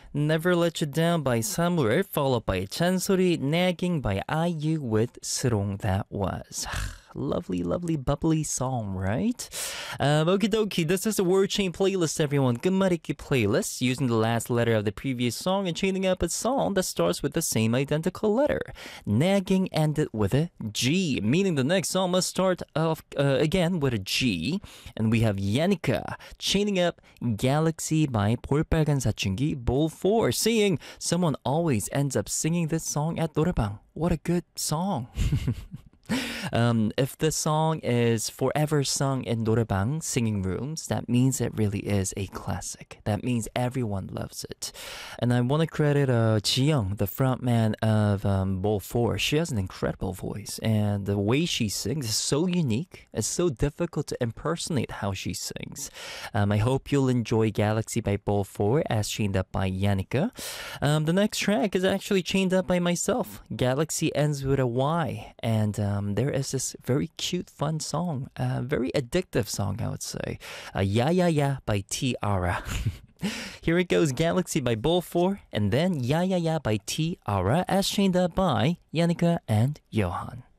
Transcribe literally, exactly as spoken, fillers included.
Never Let You Down by Samuel, followed by 잔소리 Nagging by I U with 스롱. That was lovely, lovely, bubbly song, right? Um, okie dokie, this is a word chain playlist, everyone. 끝말잇기 playlist, using the last letter of the previous song and chaining up a song that starts with the same identical letter. Nagging ended with a G, meaning the next song must start off uh, again with a G. And we have Yanika chaining up Galaxy by 볼빨간 사춘기 Bull four, saying someone always ends up singing this song at 노래방. What a good song. Um, if the song is forever sung in 노래방, singing rooms, that means it really is a classic. That means everyone loves it. And I want to credit uh, Jiyoung, the frontman of um, Bull four. She has an incredible voice, and the way she sings is so unique. It's so difficult to impersonate how she sings. Um, I hope you'll enjoy Galaxy by Bull four as chained up by Yannicka. Um, the next track is actually chained up by myself. Galaxy ends with a Y, and um, there is this very cute, fun song, uh, very addictive song, I would say. Uh, Ya Ya Ya by T-ara. Here it goes, Galaxy by Bull four, and then Ya Ya Ya by T-ara as chained up by Yannicka and Johan.